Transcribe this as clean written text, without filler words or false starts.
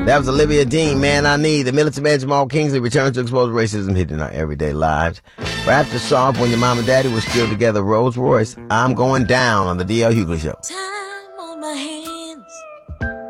That was Olivia Dean, Man I Need. The Militant Man Jamal Kingsley returns to expose racism hitting our everyday lives. Perhaps the soft when your mom and daddy were still together. Rolls Royce, I'm Going Down on the D.L. Hughley Show. Time on my